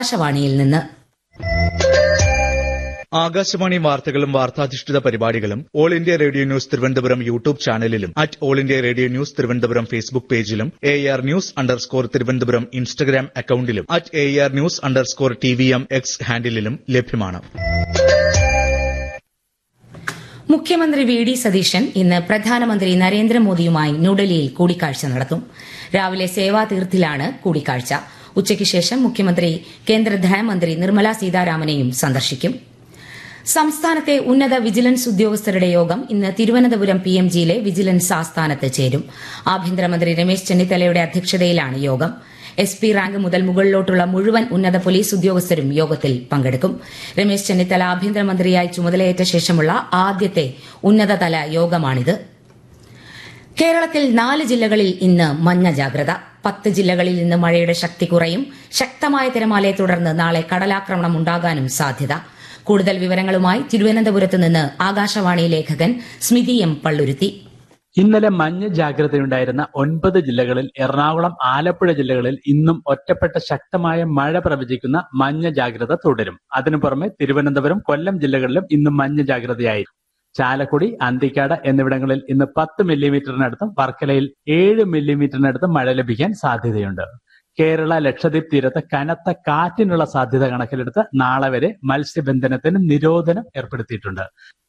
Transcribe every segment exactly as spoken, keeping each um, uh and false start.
ആകാശവാണിയിൽ നിന്ന് ആകാശവാണി വാർത്തകളും വാർത്താധിഷ്ഠിത പരിപാടികളും all India radio news Thiruvananthapuram YouTube ചാനലിലും at all India radio news Thiruvananthapuram Facebook പേജിലും A R news underscore Thiruvananthapuram Instagram അക്കൌണ്ടിലും at A R news underscore T V M X ഹാൻഡിലും ലഭ്യമാണ്. മുഖ്യമന്ത്രി വി ഡി സതീശൻ ഇന്ന് പ്രധാനമന്ത്രി നരേന്ദ്രമോദിയുമായി ന്യൂഡൽഹിയിൽ കൂടിക്കാഴ്ച നടത്തും. രാവിലെ സേവാതീർത്ഥിലാണ് കൂടിക്കാഴ്ച. ഉച്ചയ്ക്ക് ശേഷം മുഖ്യമന്ത്രി കേന്ദ്ര ധനമന്ത്രി നിർമ്മല സീതാരാമനെയും സന്ദർശിക്കും. സംസ്ഥാനത്തെ ഉന്നത വിജിലൻസ് ഉദ്യോഗസ്ഥരുടെ യോഗം ഇന്ന് തിരുവനന്തപുരം പി എം ജിയിലെ വിജിലൻസ് ആസ്ഥാനത്ത് ചേരും. ആഭ്യന്തരമന്ത്രി രമേശ് ചെന്നിത്തലയുടെ അധ്യക്ഷതയിലാണ് യോഗം. എസ് പി റാങ്ക് മുതൽ മുകളിലോട്ടുള്ള മുഴുവൻ ഉന്നത പോലീസ് ഉദ്യോഗസ്ഥരും യോഗത്തിൽ പങ്കെടുക്കും. രമേശ് ചെന്നിത്തല ആഭ്യന്തരമന്ത്രിയായി ചുമതലയേറ്റ ശേഷമുള്ള ആദ്യത്തെ ഉന്നതതല യോഗമാണിത്. കേരളത്തിൽ നാല് ജില്ലകളിൽ ഇന്ന് മഞ്ഞ ജാഗ്രത. പത്ത് ജില്ലകളിൽ ഇന്ന് മഴയുടെ ശക്തി കുറയും. ശക്തമായ തിരമാലയെ തുടർന്ന് നാളെ കടലാക്രമണം ഉണ്ടാകാനും സാധ്യത. കൂടുതൽ വിവരങ്ങളുമായി തിരുവനന്തപുരത്ത് നിന്ന് ആകാശവാണി ലേഖകൻ സ്മിതി എം പള്ളുരുത്തി. ഇന്നലെ മഞ്ഞ ജാഗ്രതയുണ്ടായിരുന്ന ഒൻപത് ജില്ലകളിൽ എറണാകുളം, ആലപ്പുഴ ജില്ലകളിൽ ഇന്നും ഒറ്റപ്പെട്ട ശക്തമായ മഴ പ്രവചിക്കുന്ന മഞ്ഞ ജാഗ്രത തുടരും. അതിനു പുറമെ തിരുവനന്തപുരം, കൊല്ലം ജില്ലകളിലും ഇന്ന് മഞ്ഞ ജാഗ്രതയായി. ചാലക്കുടി, അന്തിക്കാട് എന്നിവിടങ്ങളിൽ ഇന്ന് പത്ത് മില്ലിമീറ്ററിനടുത്തും വർക്കലയിൽ ഏഴ് മില്ലിമീറ്ററിനടുത്തും മഴ ലഭിക്കാൻ സാധ്യതയുണ്ട്. കേരള, ലക്ഷദ്വീപ് തീരത്ത് കനത്ത കാറ്റിനുള്ള സാധ്യത കണക്കിലെടുത്ത് നാളെ വരെ മത്സ്യബന്ധനത്തിന് നിരോധനം ഏർപ്പെടുത്തിയിട്ടുണ്ട്.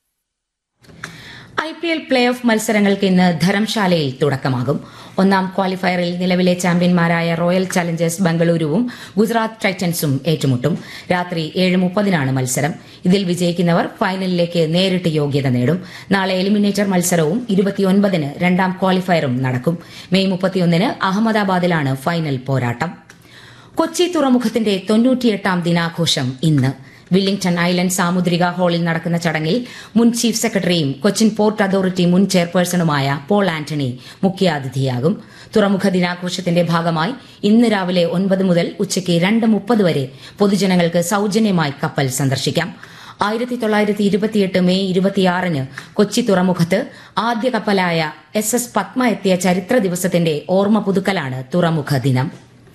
I P L play off മത്സരങ്ങൾക്ക് ഇന്ന് ധരംശാലയിൽ തുടക്കമാകും. ഒന്നാം ക്വാളിഫയറിൽ നിലവിലെ ചാമ്പ്യന്മാരായ റോയൽ ചലഞ്ചേഴ്സ് ബംഗളൂരുവും ഗുജറാത്ത് ടൈറ്റൻസും ഏറ്റുമുട്ടും. രാത്രി ഏഴ് മുപ്പതിനാണ് മത്സരം. ഇതിൽ വിജയിക്കുന്നവർ ഫൈനലിലേക്ക് നേരിട്ട് യോഗ്യത നേടും. നാളെ എലിമിനേറ്റർ മത്സരവും ഇരുപത്തിയൊൻപതിന് രണ്ടാം ക്വാളിഫയറും നടക്കും. മെയ് മുപ്പത്തിയൊന്നിന് അഹമ്മദാബാദിലാണ് ഫൈനൽ പോരാട്ടം. കൊച്ചി തുറമുഖത്തിന്റെ തൊണ്ണൂറ്റിയെട്ടാം ദിനാഘോഷം ഇന്ന്. വില്ലിംഗ്ടൺ ഐലൻഡ് സാമുദ്രിക ഹാളിൽ നടക്കുന്ന ചടങ്ങിൽ മുൻ ചീഫ് സെക്രട്ടറിയും കൊച്ചിൻ പോർട്ട് അതോറിറ്റി മുൻ ചെയർപേഴ്സണുമായ പോൾ ആന്റണി മുഖ്യാതിഥിയാകും. തുറമുഖ ദിനാഘോഷത്തിന്റെ ഭാഗമായി ഇന്ന് രാവിലെ ഒൻപത് മുതൽ ഉച്ചയ്ക്ക് രണ്ട് മുപ്പത് വരെ പൊതുജനങ്ങൾക്ക് സൌജന്യമായി കപ്പൽ സന്ദർശിക്കാം. ആയിരത്തി തൊള്ളായിരത്തി ഇരുപത്തിയെട്ട് മെയ് ഇരുപത്തിയാറിന് കൊച്ചി തുറമുഖത്ത് ആദ്യ കപ്പലായ എസ് എസ് പത്മ എത്തിയ ചരിത്ര ദിവസത്തിന്റെ ഓർമ്മ പുതുക്കലാണ് തുറമുഖ ദിനം.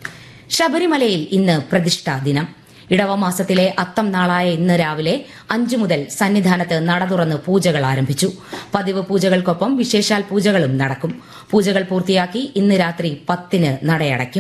ശബരിമലയിൽ ഇന്ന് പ്രതിഷ്ഠാ ദിനം. ഇടവമാസത്തിലെ അത്തം നാളായ ഇന്ന് രാവിലെ അഞ്ചു മുതൽ സന്നിധാനത്ത് നട തുറന്ന് പൂജകൾ ആരംഭിച്ചു. പതിവ് പൂജകൾക്കൊപ്പം വിശേഷാൽ പൂജകളും നടക്കും. പൂജകൾ പൂർത്തിയാക്കി ഇന്ന് രാത്രി പത്തിന് നടയടയ്ക്കും.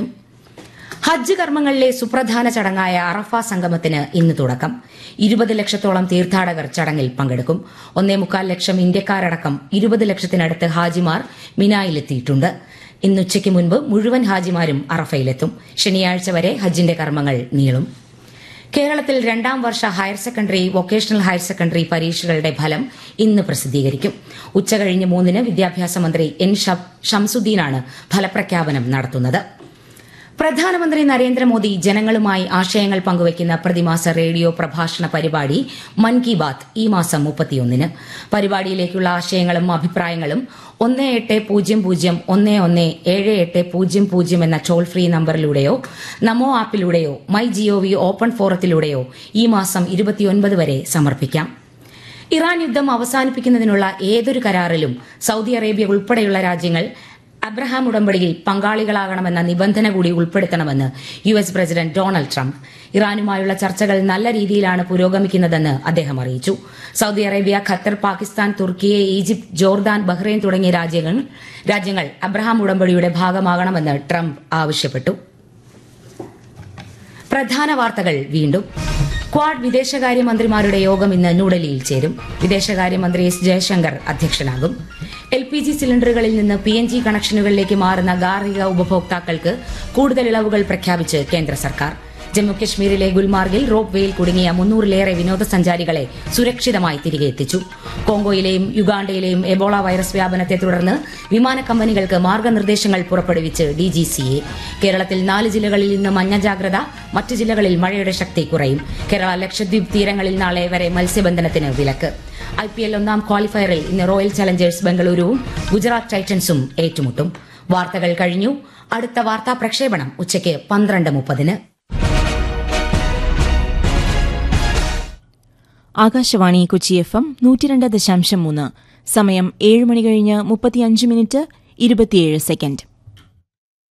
ഹജ്ജ് കർമ്മങ്ങളിലെ സുപ്രധാന ചടങ്ങായ അറഫ സംഗമത്തിന് ഇന്ന് തുടക്കം. ഇരുപത് ലക്ഷത്തോളം തീർത്ഥാടകർ ചടങ്ങിൽ പങ്കെടുക്കും. ഒന്നേ മുക്കാൽ ലക്ഷം ഇന്ത്യക്കാരടക്കം ഇരുപത് ലക്ഷത്തിനടുത്ത് ഹാജിമാർ മിനായിലെത്തിയിട്ടുണ്ട്. ഇന്നുച്ചയ്ക്ക് മുൻപ് മുഴുവൻ ഹാജിമാരും അറഫയിലെത്തും. ശനിയാഴ്ച വരെ ഹജ്ജിന്റെ കർമ്മങ്ങൾ നീളും. കേരളത്തിൽ രണ്ടാം വർഷ higher secondary, vocational higher secondary പരീക്ഷകളുടെ ഫലം ഇന്ന് പ്രസിദ്ധീകരിക്കും. ഉച്ചകഴിഞ്ഞ് മൂന്നിന് വിദ്യാഭ്യാസ മന്ത്രി എൻ ഷംസുദ്ദീനാണ് ഫലപ്രഖ്യാപനം നടത്തുന്നത്. പ്രധാനമന്ത്രി നരേന്ദ്രമോദി ജനങ്ങളുമായി ആശയങ്ങൾ പങ്കുവയ്ക്കുന്ന പ്രതിമാസ റേഡിയോ പ്രഭാഷണ പരിപാടി മൻ കി ബാത് ഈ മാസം മുപ്പത്തിയൊന്നിന്. പരിപാടിയിലേക്കുള്ള ആശയങ്ങളും അഭിപ്രായങ്ങളും ഒന്ന് എട്ട് പൂജ്യം പൂജ്യം ഒന്ന് ഒന്ന് ഏഴ് എട്ട് പൂജ്യം പൂജ്യം എന്ന toll free നമ്പറിലൂടെയോ Namo ആപ്പിലൂടെയോ my G O V open ഫോറത്തിലൂടെയോ ഈ മാസം ഇരുപത്തിയൊൻപത് വരെ സമർപ്പിക്കാം. ഇറാൻ യുദ്ധം അവസാനിപ്പിക്കുന്നതിനുള്ള ഏതൊരു കരാറിലും സൌദി അറേബ്യ ഉൾപ്പെടെയുള്ള രാജ്യങ്ങൾ അബ്രഹാം ഉടമ്പടിയിൽ പങ്കാളികളാകണമെന്ന നിബന്ധന കൂടി ഉൾപ്പെടുത്തണമെന്ന് U S president Donald Trump. ഇറാനുമായുള്ള ചർച്ചകൾ നല്ല രീതിയിലാണ് പുരോഗമിക്കുന്നതെന്ന് അദ്ദേഹം അറിയിച്ചു. സൌദി അറേബ്യ, ഖത്തർ, പാകിസ്ഥാൻ, തുർക്കി, ഈജിപ്ത്, ജോർദാൻ, ബഹ്റൈൻ തുടങ്ങിയ രാജ്യങ്ങൾ രാജ്യങ്ങൾ അബ്രഹാം ഉടമ്പടിയുടെ ഭാഗമാകണമെന്ന് ട്രംപ് ആവശ്യപ്പെട്ടു. പ്രധാന വാർത്തകൾ വീണ്ടും. ക്വാഡ് വിദേശകാര്യമന്ത്രിമാരുടെ യോഗം ഇന്ന് ന്യൂഡൽഹിയിൽ ചേരും. വിദേശകാര്യമന്ത്രി S Jaishankar അധ്യക്ഷനാകും. L P G സിലിണ്ടറുകളിൽ നിന്ന് പി എൻ ജി കണക്ഷനുകളിലേക്ക് മാറുന്ന ഗാർഹിക ഉപഭോക്താക്കൾക്ക് കൂടുതൽ ഇളവുകൾ പ്രഖ്യാപിച്ച് കേന്ദ്ര സർക്കാർ. ജമ്മുകശ്മീരിലെ ഗുൽമാർഗിൽ റോപ്പ് വേയിൽ കുടുങ്ങിയ മുന്നൂറിലേറെ വിനോദസഞ്ചാരികളെ സുരക്ഷിതമായി തിരികെ എത്തിച്ചു. കോങ്കോയിലെയും യുഗാണ്ടയിലെയും എബോള വൈറസ് വ്യാപനത്തെ തുടർന്ന് വിമാന കമ്പനികൾക്ക് മാർഗനിർദ്ദേശങ്ങൾ പുറപ്പെടുവിച്ച് ഡി ജി സി എ. കേരളത്തിൽ നാല് ജില്ലകളിൽ ഇന്ന് മഞ്ഞ ജാഗ്രത. മറ്റ് ജില്ലകളിൽ മഴയുടെ ശക്തി കുറയും. കേരള, ലക്ഷദ്വീപ് തീരങ്ങളിൽ നാളെ വരെ മത്സ്യബന്ധനത്തിന് വിലക്ക്. ഐ പി എൽ ഒന്നാം ക്വാളിഫയറിൽ ഇന്ന് റോയൽ ചലഞ്ചേഴ്സ് ബംഗളൂരുവും ഗുജറാത്ത് ടൈറ്റൻസും ഏറ്റുമുട്ടും. വാർത്തകൾ കഴിഞ്ഞു. അടുത്ത വാർത്താ പ്രക്ഷേപണം ഉച്ചയ്ക്ക് പന്ത്രണ്ട് മുപ്പതിന്. ആകാശവാണി കൊച്ചി എഫ് എം നൂറ്റിരണ്ട് ദശാംശം മൂന്ന്. സമയം ഏഴ് മണി കഴിഞ്ഞ് മുപ്പത്തിയഞ്ച് മിനിറ്റ് ഇരുപത്തിയേഴ് സെക്കൻഡ്.